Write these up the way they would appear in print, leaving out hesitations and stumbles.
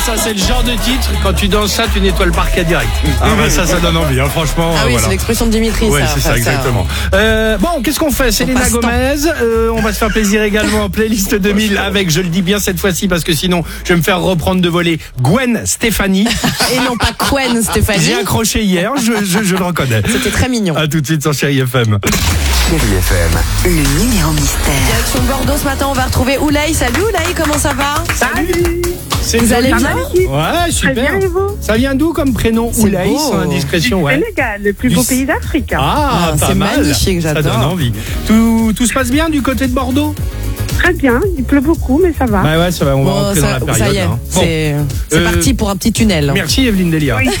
Ça c'est le genre de titre, quand tu danses ça, tu nettoies le parquet direct. Ah bah ça donne envie, hein, franchement. Ah oui, voilà. c'est l'expression de Dimitri. Oui, ça, c'est ça, exactement. Bon, qu'est-ce qu'on fait? Selena passe-temps. Gomez, on va se faire plaisir également en playlist 2000 avec, je le dis bien cette fois-ci parce que sinon je vais me faire reprendre de voler, Gwen Stefani. Et non pas Gwen Stéphanie. J'ai accroché hier, je le reconnais. C'était très mignon. A tout de suite sur Chérie FM. Chérie FM. Le numéro mystère. Direction Bordeaux ce matin, on va retrouver Oulay. Salut Oulay, comment ça va? Salut. Vous allez bien? Ouais, super. Très bien, et vous? Ça vient d'où comme prénom? C'est Oulay, beau. sans indiscrétion, ouais. Sénégal, le plus beau pays d'Afrique. Ah, pas c'est mal. magnifique, Ça j'adore. donne envie. Tout se passe bien du côté de Bordeaux? Très bien, il pleut beaucoup, mais ça va. Bah ouais, ça va, on va Bon, rentrer dans la période. ça y est, hein. Bon. c'est parti pour un petit tunnel. Merci Evelyne Delia. Oui.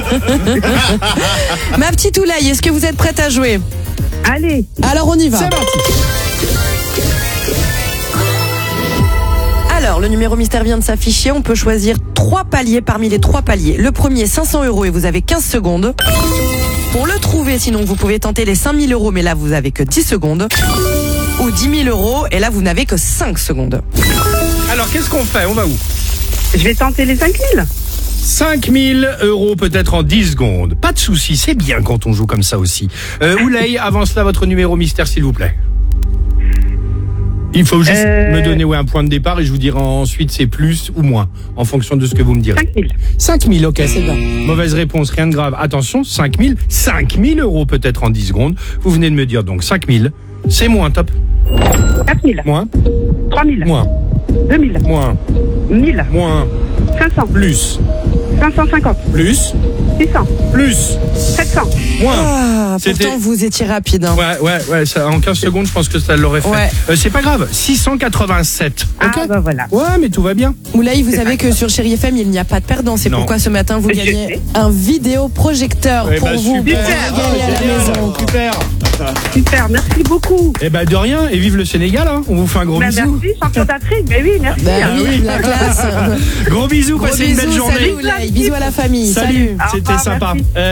Ma petite Oulay, est-ce que vous êtes prête à jouer? Allez, Alors on y va. C'est parti. Alors, le numéro mystère vient de s'afficher. On peut choisir 3 paliers parmi les 3 paliers. Le premier, 500 € et vous avez 15 secondes. Pour le trouver, sinon, vous pouvez tenter les 5 000 €, mais là, vous avez que 10 secondes. Ou 10 000 €, et là, vous n'avez que 5 secondes. Alors, qu'est-ce qu'on fait? On va où? je vais tenter les 5000. 5 000 € peut-être en 10 secondes. Pas de souci, c'est bien quand on joue comme ça aussi. Oulay, avance là votre numéro mystère s'il vous plaît. Il faut juste me donner un point de départ et je vous dirai ensuite c'est plus ou moins en fonction de ce que vous me direz. 5000. 5 000, ok. C'est bien. Mauvaise réponse, rien de grave. Attention, 5 000 € peut-être en 10 secondes. Vous venez de me dire donc 5 000. C'est moins, top. 4000. Moins, 3000. moins, 2000. moins, 1000. moins, 500. plus, 550. plus, 600. plus, 700. moins. Ah, C'était- pourtant, vous étiez rapide. Hein. Ouais, ça, en 15 secondes, je pense que ça l'aurait fait. Ouais. C'est pas grave, 687. Ok. Ah, bah voilà. Ouais, mais tout va bien. Oulay, vous savez que sur Chérie FM, il n'y a pas de perdant. C'est Non. pourquoi ce matin, vous Je gagnez sais. un vidéoprojecteur Eh pour ben, vous. super. Pour régaler à la Génial. maison. Super. Super, merci beaucoup. Eh ben, de rien, et vive le Sénégal, hein. On vous fait un gros Ben, bisou. merci, champion d'Afrique. Mais oui, merci. Bah hein. oui, la classe. Gros bisous, Gros passez une belle bisous, journée. salut Oulay. Bisous à la famille. Salut. Au C'était revoir, sympa. merci.